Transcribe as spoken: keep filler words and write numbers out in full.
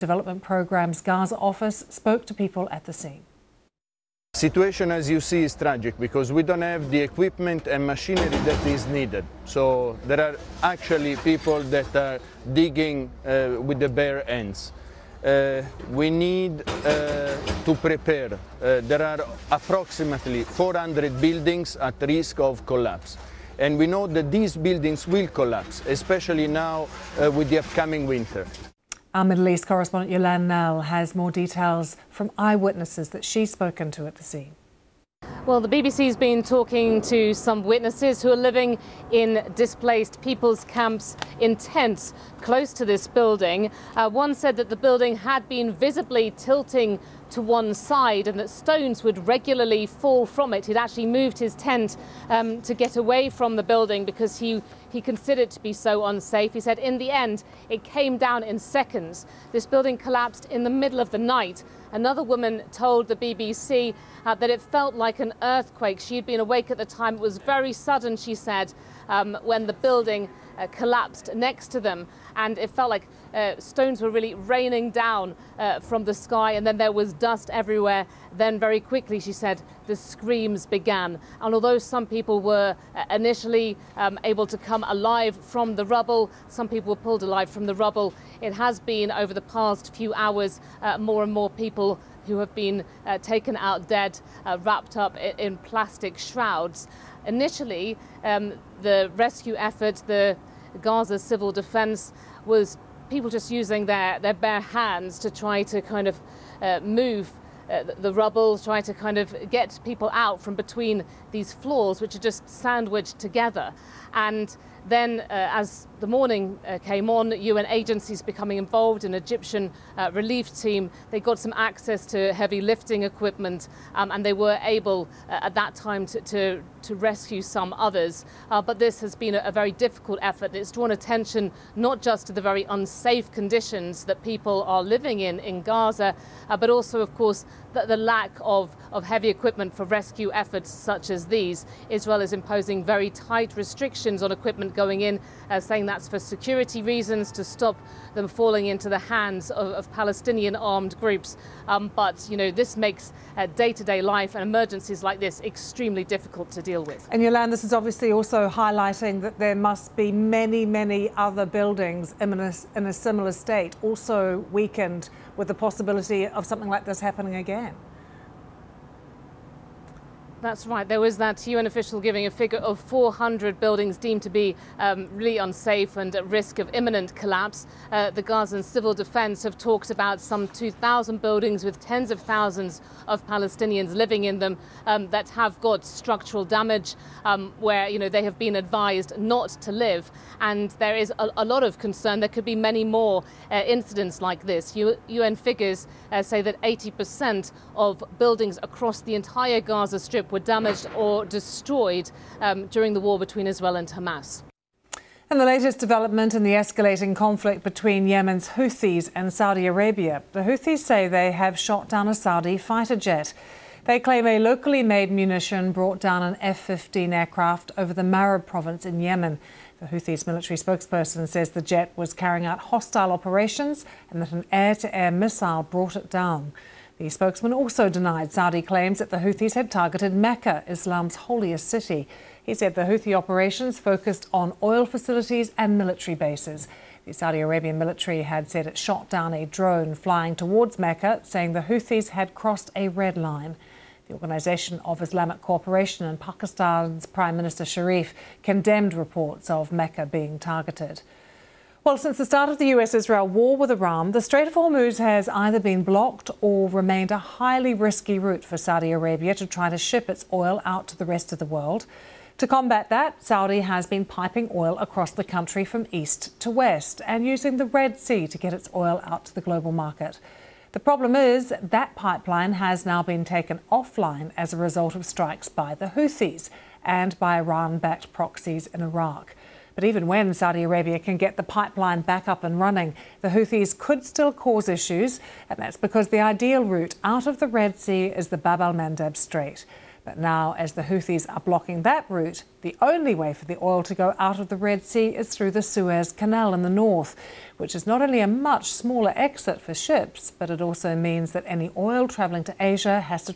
Development Programme's Gaza office spoke to people at the scene. Situation, as you see, is tragic because we don't have the equipment and machinery that is needed. So there are actually people that are digging uh, with the bare hands. Uh, we need uh, to prepare. Uh, there are approximately four hundred buildings at risk of collapse. And we know that these buildings will collapse, especially now uh, with the upcoming winter. Our Middle East correspondent Yolande Knell has more details from eyewitnesses that she's spoken to at the scene. Well, the B B C's been talking to some witnesses who are living in displaced people's camps in tents close to this building. Uh, one said that the building had been visibly tilting to one side and that stones would regularly fall from it. He'd actually moved his tent um, to get away from the building because he, he considered it to be so unsafe. He said in the end it came down in seconds. This building collapsed in the middle of the night. Another woman told the B B C uh, that it felt like an earthquake. She had been awake at the time. It was very sudden, she said, um, when the building uh, collapsed next to them. And it felt like uh, stones were really raining down uh, from the sky, and then there was dust everywhere. Then very quickly, she said, the screams began. And although some people were uh, initially um, able to come alive from the rubble, some people were pulled alive from the rubble, it has been over the past few hours uh, more and more people who have been uh, taken out dead, uh, wrapped up in, in plastic shrouds. Initially, um, the rescue effort, the Gaza Civil Defense, was people just using their, their bare hands to try to kind of uh, move uh, the rubble, try to kind of get people out from between these floors, which are just sandwiched together. And then uh, as the morning uh, came on, U N agencies becoming involved, an Egyptian uh, relief team, they got some access to heavy lifting equipment, um, and they were able uh, at that time to, to, to rescue some others. Uh, but this has been a, a very difficult effort. It's drawn attention not just to the very unsafe conditions that people are living in in Gaza, uh, but also, of course, the, the lack of, of heavy equipment for rescue efforts such as these. Israel is imposing very tight restrictions on equipment going in, uh, saying that's for security reasons, to stop them falling into the hands of, of Palestinian armed groups. Um, but, you know, this makes uh, day-to-day life and emergencies like this extremely difficult to deal with. And Yolande, this is obviously also highlighting that there must be many, many other buildings in a, in a similar state, also weakened, with the possibility of something like this happening again. That's right. There was that U N official giving a figure of four hundred buildings deemed to be um, really unsafe and at risk of imminent collapse. Uh, the Gazan Civil Defense have talked about some two thousand buildings with tens of thousands of Palestinians living in them um, that have got structural damage, um, where, you know, they have been advised not to live. And there is a, a lot of concern. There could be many more uh, incidents like this. U UN figures uh, say that eighty percent of buildings across the entire Gaza Strip were damaged or destroyed um, during the war between Israel and Hamas. And the latest development in the escalating conflict between Yemen's Houthis and Saudi Arabia. The Houthis say they have shot down a Saudi fighter jet. They claim a locally made munition brought down an F fifteen aircraft over the Marib province in Yemen. The Houthis military spokesperson says the jet was carrying out hostile operations and that an air-to-air missile brought it down. The spokesman also denied Saudi claims that the Houthis had targeted Mecca, Islam's holiest city. He said the Houthi operations focused on oil facilities and military bases. The Saudi Arabian military had said it shot down a drone flying towards Mecca, saying the Houthis had crossed a red line. The Organisation of Islamic Cooperation and Pakistan's Prime Minister Sharif condemned reports of Mecca being targeted. Well, since the start of the U S Israel war with Iran, the Strait of Hormuz has either been blocked or remained a highly risky route for Saudi Arabia to try to ship its oil out to the rest of the world. To combat that, Saudi has been piping oil across the country from east to west and using the Red Sea to get its oil out to the global market. The problem is that pipeline has now been taken offline as a result of strikes by the Houthis and by Iran-backed proxies in Iraq. But even when Saudi Arabia can get the pipeline back up and running, the Houthis could still cause issues, and that's because the ideal route out of the Red Sea is the Bab el-Mandeb Strait. But now, as the Houthis are blocking that route, the only way for the oil to go out of the Red Sea is through the Suez Canal in the north, which is not only a much smaller exit for ships, but it also means that any oil travelling to Asia has to